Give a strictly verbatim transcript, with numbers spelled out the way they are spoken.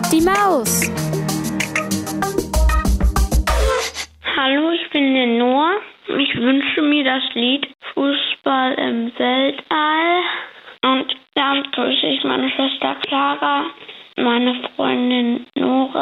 die Maus. Hallo, ich bin der Noah. Ich wünsche mir das Lied Fußball im Weltall. Und damit grüße ich meine Schwester Clara, meine Freundin Nora.